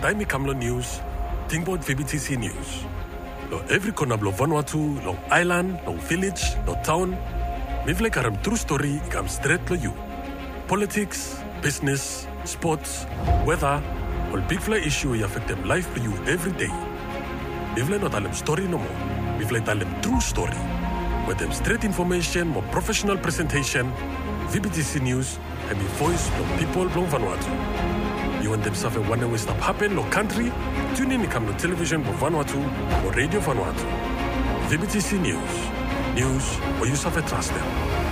Taimi Kamlo News, Tingbot VBTC News. Lo every corner of Vanuatu, lo island, lo village, lo town, mivle karam true story ikam straight lo you. Politics, business, sports, weather, all big fly issue affect them life for you every day. Mivle not alem story no more. Mivle talem true story. With them straight information, more professional presentation, VBTC News, and the voice from people from Vanuatu. You want them stuff one way stop happen, no country, tune in to come to television for Vanuatu or radio Vanuatu. VBTC News. News where you suffer trust them.